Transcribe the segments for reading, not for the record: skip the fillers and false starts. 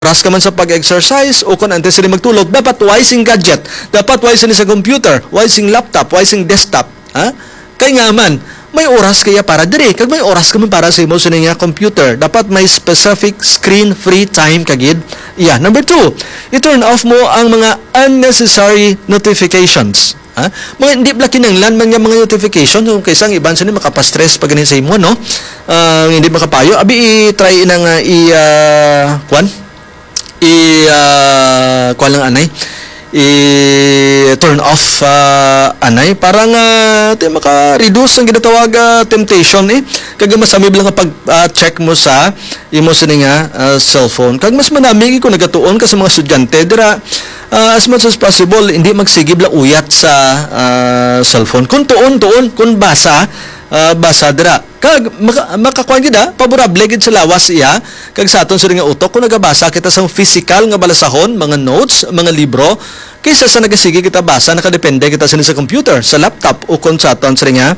oras ka man sa pag-exercise o kung antes sila magtulog, dapat wising gadget, dapat wising sa computer, wising laptop, wising desktop. Ha? Kaya nga man, may oras kaya para dire. Kag may oras ka man para sa imo sa nga computer. Dapat may specific screen-free time kagid. Yeah. Number 2, i-turn off mo ang mga unnecessary notifications. Ha? Mga hindi bla kinanglan man nga mga notification kung kaysa ang iban sa ni makapastress pag ganin sa imo, no? Hindi makapayo. Abi i-try nang kuan lang anay i-turn off anay para nga maka-reduce ang ginatawag temptation kag mas amib lang pag-check mo sa imo sa nga cellphone. Kag mas manami kung nagatuon ka sa mga estudyante dira, as much as possible hindi magsigib la uyat sa cellphone. Kung tuon kung basa dira kag makakuan gid favorable gid sa lawas iya kag sa aton sa nga utok kung nagabasa kita sa physical nga balasahon, mga notes, mga libro kaysa sa nagasige kita basa nakadepende kita sa computer, sa laptop o kung sa aton sa nga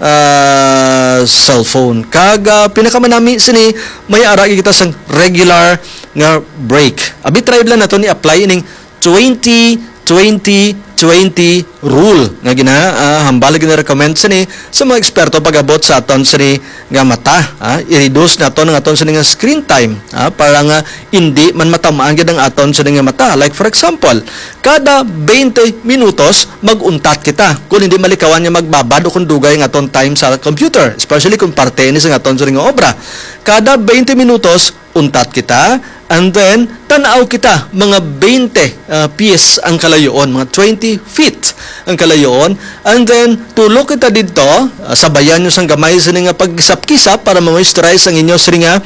cellphone. Kag pinakamanami sini may ara kita sa regular nga break. Abi try lang nato ni apply ining 20-20-20 rule nga hambal gina-recommend sini sa mga eksperto pag-abot sa aton sini nga mata. I-reduce nato ng aton sini nga screen time para nga hindi man matamaan gid ang aton sini nga mata. Like for example, kada 20 minutos mag-untat kita kung hindi malikawan nga magbabad o kung dugay nga aton time sa computer, especially kung parte ni sa aton sini nga obra. Kada 20 minutos untat kita, and then tanaw kita mga 20 pies ang kalayoon, mga 20 feet ang kalayoon, and then tulok kita dito, sabayan nyo sang gamay sa nga pag-kisap-kisap para ma-moisturize ang inyo sa nga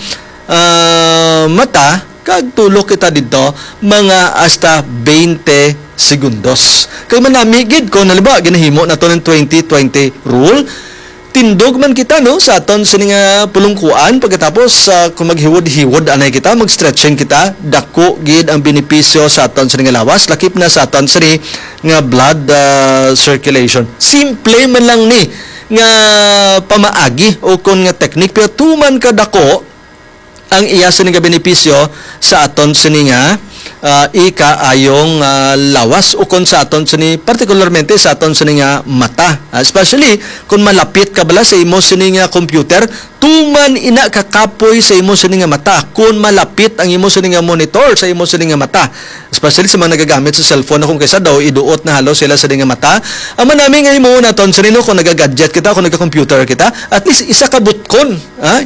mata, kag tulok kita dito mga hasta 20 segundos. Kay manami gid ko naliba ginahimo nato ng 20-20 rule. Tindog man kita no sa aton sa nga pulungkuan pagkatapos kung maghiwod-hiwod anay kita, mag-stretching kita, dako gid ang benepisyo sa aton sa nga lawas, lakip na sa aton sa nga blood circulation. Simple man lang ni nga pamaagi o kon nga technique pero tuman ka dako ang iya sa nga benepisyo sa aton sa nga ikaayong lawas o kung sa aton sa particularmente sa aton sa nga mata, especially kung malapit ka bala sa imo sa nga computer, tuman ina kakapoy sa imo sa nga mata kung malapit ang imo sa nga monitor sa imo sa nga mata, especially sa mga nagagamit sa cellphone na kung kaysa daw iduot na halos sila sa nga mata. Ang manami nga imo naton sa nino kung nagagadget kita, kung nagka-computer kita, at least isa ka butkon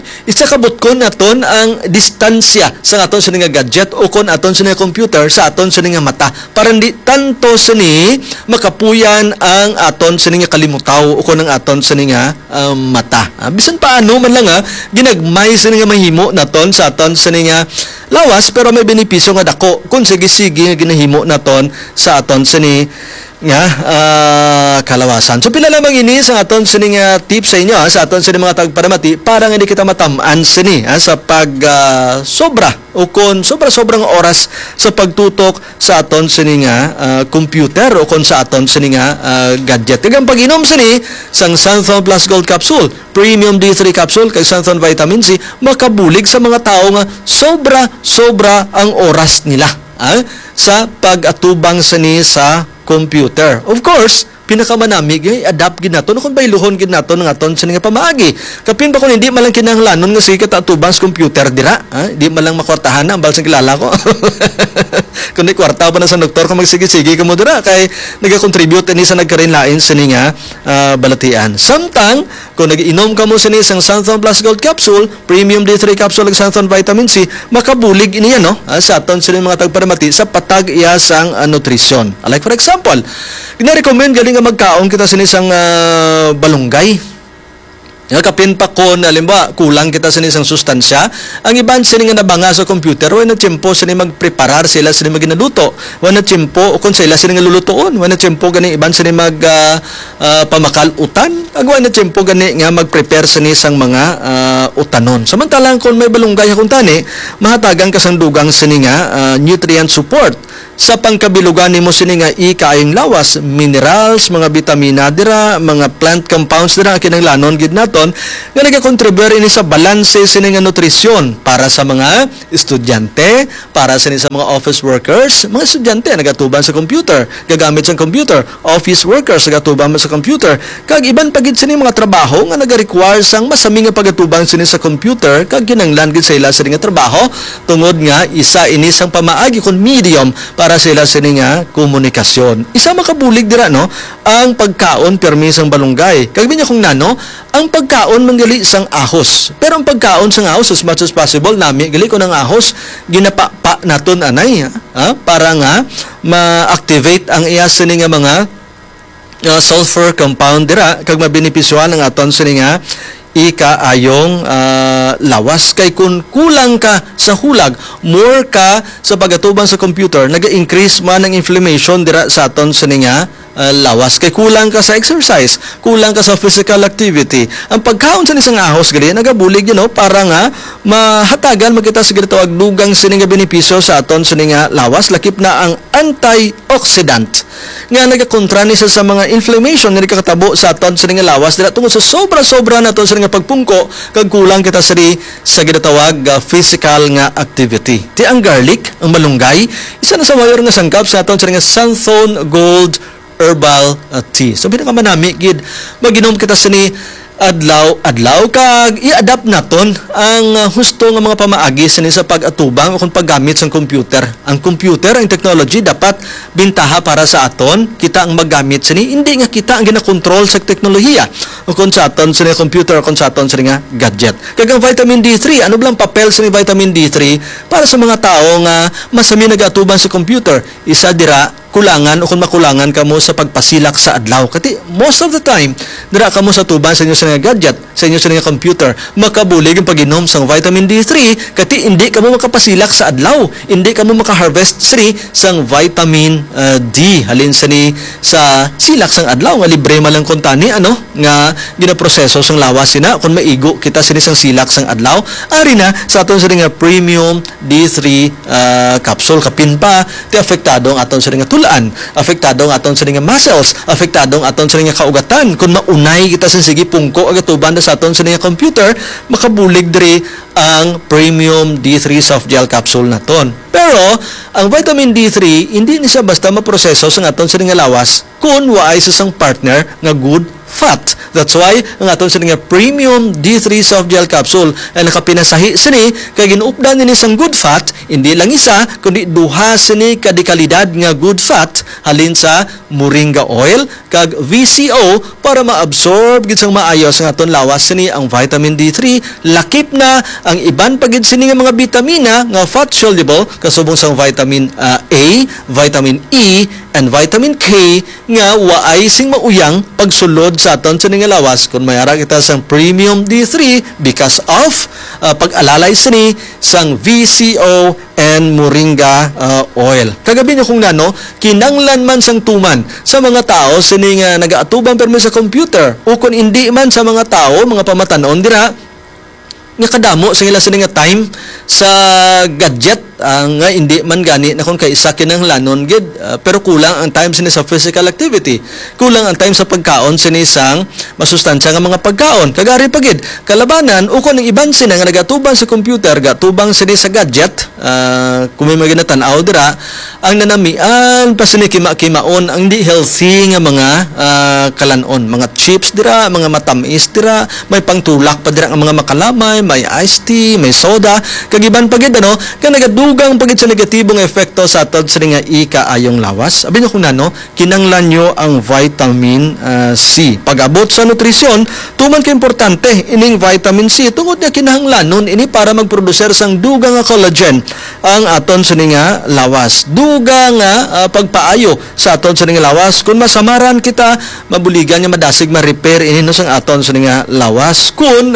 naton ang distansya sa aton sa nga gadget o kung aton sa nga computer sa aton sa nga mata para hindi tanto sini makapuyan ang aton sa nga kalimutaw o kung ang aton sa nga mata. Bisan paano man lang ginagmay sa nga mahimo naton sa aton sa nga lawas pero may benepisyo nga dako kung sige-sige nga ginahimo naton sa aton sa nga kalawasan. So pila lamang ini sa aton sini nga tips sa inyo sa aton sini mga tagparamati para nga hindi kita matamaan sini sa pag sobra o kung sobrang oras sa pagtutok sa aton sini nga computer o kung sa aton sini nga gadget. Tigang pag-inom sini sang Santhon Plus Gold Capsule, Premium D3 Capsule kay Santhon Vitamin C, makabulig sa mga tao nga sobra ang oras nila sa pag-atubang sini sa computer. Of course, pinakamanami adapt gid nato kung bayluhon gid nato ng aton sa nga pamaagi. Kapin pa kung hindi man lang kinahanglanon nga sige katubang sa computer dira, di man lang makwartahan na ang balsang kilala ko. Kung di kwarta pa na sa doktor kung magsige-sige ka mo dira kay nagakontribute ini sa nagkarinlain sa nga balatian. Samtang kung nagiinom ka mo sa isang Santhon Plus Gold Capsule, Premium D3 Capsule ug Santhon Vitamin C, makabulig iniya sa aton sa mga tagparamati sa patag iya sang nutrisyon. Like for example, gina-recommend galing nga magkaon kita sa isang balunggay. Kapin pa kung alimba kulang kita sa isang sustansya, ang iban sila nga nabanga sa computer wala tiyempo sila magpreparar sila sila maginaluto, wala tiyempo o kung sila nga lulutoon, wala tiyempo gani iban sila pamakalutan, wala tiyempo gani nga magprepare sa isang mga utanon. Samantalang kung may balunggay akong tani, mahatagang kasandugang sa nga nutrient support sa pangkabilugan nimo sini nga ikaayong lawas, minerals, mga vitamina dira, mga plant compounds dira kinahanglanon gid nato naton nga nagakontribute ini sa balanse sini nga nutrisyon para sa mga estudyante, para sa mga office workers, mga estudyante nagatubang sa computer, gagamit sa computer, office workers nagatubang sa computer, kag iban pagid sini mga trabaho nga naga-require sang masami nga pagatubang sini sa computer kag kinahanglan gid sa ila sini nga trabaho tungod nga isa ini sang pamaagi kon medium para sa ila sini nga komunikasyon. Isa makabulig dira no ang pagkaon permis ang balunggay. Kag binya kung nano, ang pagkaon manggali sang ahos. Pero ang pagkaon sang ahos as much as possible nami gali ko ng ahos ginapapa naton anay para nga ma-activate ang iya sini nga mga sulfur compound dira kag mabenepisyohan ang aton sini nga ikaayong lawas kay kung kulang ka sa hulag, more ka sa pagatubang sa computer, naga-increase man ang inflammation dira sa aton sini nga lawas kay kulang ka sa exercise, kulang ka sa physical activity. Ang pagkaon sa isang ahos gali nagabulig para nga mahatagan makita sa ginatawag dugang sini nga benepisyo sa aton sini nga lawas lakip na ang antioxidant nga nagakontra ni sa mga inflammation nga nakatabo sa aton sini nga lawas dira tungod sa sobra-sobra naton sini nga pagpungko kag kulang kita sa ginatawag physical nga activity. Ti ang garlic, ang malunggay, isa na sa mayor nga sangkap sa aton sini nga Santhone Gold herbal tea. So pinakamanami gid maginom kita sini adlaw kag i-adapt naton ang husto nga mga pamaagi sini sa pag-atubang o kung paggamit sa computer. Ang computer, ang technology dapat bintaha para sa aton, kita ang maggamit sini, hindi nga kita ang ginakontrol sa teknolohiya. O kung sa aton sini computer o kung sa aton sini nga gadget. Kag ang vitamin D3, ano blang papel sini vitamin D3 para sa mga tao nga masami nag-atubang sa computer? Isa dira kulangan o kung makulangan kamo sa pagpasilak sa adlaw. Kati most of the time, dira kamo sa tuban sa inyo sa nga gadget, sa inyo sa nga computer, makabulig ang pag-inom sang vitamin D3 kati hindi kamo makapasilak sa adlaw, hindi kamo makaharvest sini sang vitamin D halin sini sa silak sang adlaw nga libre man lang kontani nga ginaproseso sang lawas sina kung maigo kita sini sang silak sang adlaw ari na sa aton sini nga premium D3 capsule kapin pa ti apektado ang aton sini nga apektado ang aton sa nga muscles, apektado ang aton sa nga kaugatan. Kung maunay kita sa sige pungko agatuban sa aton sa nga computer, makabulig diri ang premium D3 soft gel capsule naton. Pero ang vitamin D3 hindi ni siya basta maproseso sa aton sa nga lawas kung waay sa sang partner nga good fat. That's why ang aton sini nga premium D3 soft gel capsule ay nakapinasahi sini kay ginuupdan nini sang good fat, hindi lang isa kundi duha sini kadikalidad nga good fat halin sa moringa oil kag VCO para maabsorb gid sang maayo sa aton lawas sini ang vitamin D3 lakip na ang iban pagid sini nga mga bitamina nga fat soluble kasubong sang vitamin A, vitamin E and vitamin K nga waay sing mauyang pagsulod sa aton sa nga lawas kung mayara kita sang premium D3 because of pag-alalay sini sang VCO and moringa oil. Kagabi niyo kung nano, kinanglan man sang tuman sa mga tao sini nga nagaatubang permi sa computer o kung hindi man sa mga tao, mga pamatanon dira nga kadamo sa ila sini nga time sa gadget nga hindi man gani na kung kaisa kinahanglanon gid pero kulang ang time sini sa physical activity, kulang ang time sa pagkaon sini sang masustansya nga mga pagkaon kagari pagid kalabanan o kung ang iban sini nga nagatubang sa computer gatubang sini sa gadget kung may maginatan-aw dira ang nanamian pa sini kima-kimaon ang di healthy nga mga kalanon, mga chips dira, mga matamis dira, may pangtulak pa dira ang mga makalamay, may iced tea, may soda kagiban pagid kang nagadugang pagid sa negatibong epekto sa aton sa nga ikaayong lawas. Abi niyo kung nano, kinanglan nyo ang vitamin C. Pag-abot sa nutrisyon, tuman ka importante ining vitamin C tungod na kinahanglanon ini para magproduser sang dugang nga collagen ang aton sa nga lawas. Dugang nga pagpaayo sa aton sa nga lawas. Kung masamaran kita, mabuligan nga madasig ma-repair ini no sang aton sa nga lawas. Kung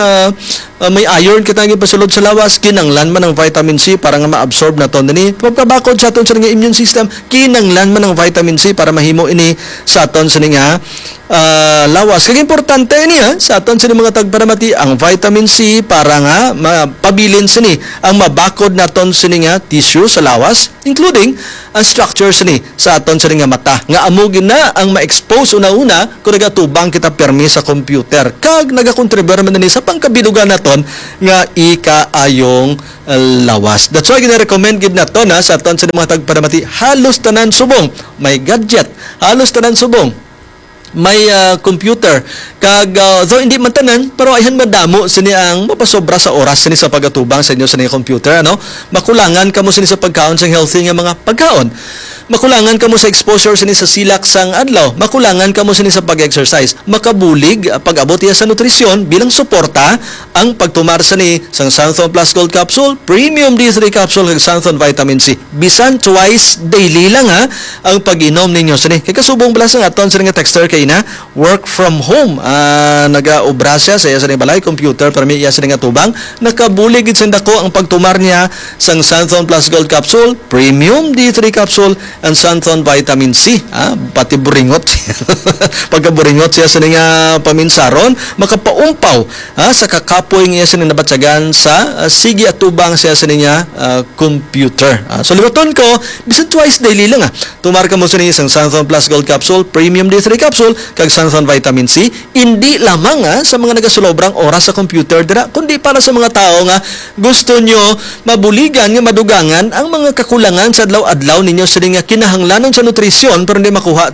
may iron kita nga pasulod sa lawas, kinanglan man ang vitamin C para nga ma-absorb na ton ini. Pagkabakod sa aton sa nga immune system, kinanglan man ang vitamin C para mahimo ini sa aton sa nga lawas. Kaya importante niya sa aton sini mga tagparamati ang vitamin C para nga mapabilin sini ang mabakod naton sini nga tissue sa lawas, including ang structure sini sa aton sini nga mata. Nga amugin na ang ma-expose una-una kung nagatubang kita permi sa computer. Kag nagakontribute man ni sa pangkabidugan naton nga ikaayong lawas. That's why gina-recommend gid naton sa aton sini mga tagparamati halos tanan subong may gadget, halos tanan subong may computer kag though hindi man tanan pero ayhan madamo sini ang mapasobra sa oras sini sa pagatubang sa inyo sa computer makulangan kamo sini sa pagkaon sang healthy nga mga pagkaon, makulangan kamo sa exposure sini sa silak sang adlaw, makulangan kamo sini sa pag-exercise, makabulig pag-abot iya sa nutrisyon bilang suporta ang pagtumar sini sang Santhon Plus Gold Capsule, Premium D3 Capsule kag Santhon Vitamin C. Bisan twice daily lang ang pag-inom ninyo sini. Kay kasubong bala sa aton sini nga texter kay na work from home, nagaobra siya sa iya sa balay computer para may iya sa nga tubang, nakabulig gid sindako ang pagtumar niya sang Santhon Plus Gold Capsule, Premium D3 Capsule and Santhon Vitamin C. Pati buringot pagkaburingot siya sa nga paminsaron makapaumpaw sa kakapoy niya sa nabatsagan sa sige at tubang siya sa niya computer. So libaton ko bisan twice daily lang tumar ka mo sa niya sang Santhon Plus Gold Capsule, Premium D3 Capsule kag Santhon Vitamin C, hindi lamang sa mga nagasolobrang oras sa computer dira, kundi para sa mga tao nga gusto nyo mabuligan nga madugangan ang mga kakulangan sa adlaw-adlaw ninyo sa nga kinahanglanon sa nutrisyon pero hindi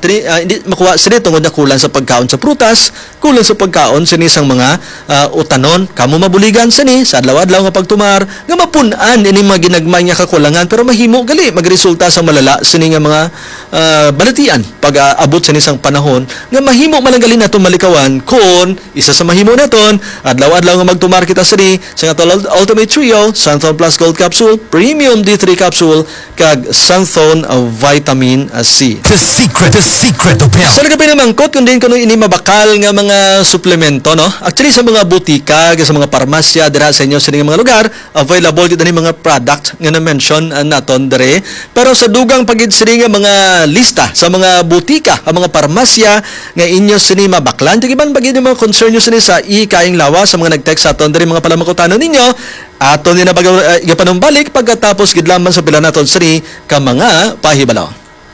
makuha sini tungod na kulang sa pagkaon sa prutas, kulang sa pagkaon sini sang mga utanon, kamo mabuligan sini sa adlaw-adlaw nga pagtumar nga mapun-an ini mga ginagmay nga kakulangan pero mahimo gali magresulta sa malala sini nga mga balatian pag abot sini sang panahon nga mahimo malanggalin nato malikawan kung isa sa mahimo naton adlaw-adlaw nga magtumar kita sini sa Ultimate Trio, Santhon Plus Gold Capsule, Premium D3 Capsule kag Santhon Vitamin C. The secret of health. Sa nagapin naman kot kung din ko ini mabakal nga mga suplemento actually sa mga butika sa mga parmasya dira sa inyo sa mga lugar available gid ani mga product nga na-mention naton dire pero sa dugang pagid sini nga mga lista sa mga butika ang mga parmasya nga inyo sini mabaklan tigiban bagid mga concern nyo sini sa ikaing lawas sa mga nag-text sa aton diri mga palamakutano ninyo aton ni na panumbalik pagkatapos gid lamang sa pila naton sini ka mga pahibalaw.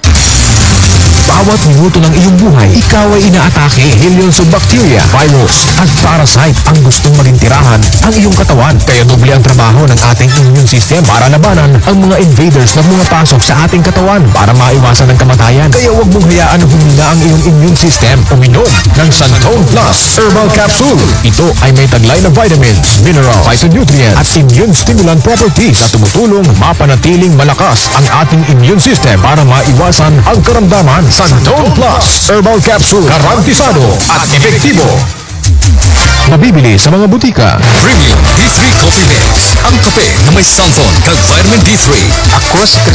Bawat minuto ng iyong buhay, ikaw ay inaatake millions of bacteria, virus, at parasite ang gustong maging tirahan ang iyong katawan. Kaya doble ang trabaho ng ating immune system para labanan ang mga invaders na pumapasok sa ating katawan para maiwasan ang kamatayan. Kaya huwag mong hayaan na humina ang iyong immune system. Uminom ng Santhon Plus Herbal Capsule. Ito ay may taglay na vitamins, mineral, phytonutrients, at immune stimulant properties na tumutulong mapanatiling malakas ang ating immune system para maiwasan ang karamdaman. Santhon Plus Herbal Capsule, garantisado at epektibo. Mabibili sa mga butika. Premium D3 Coffee Mix. Ang kape na may Santhon kag Vitamin D3. Ako si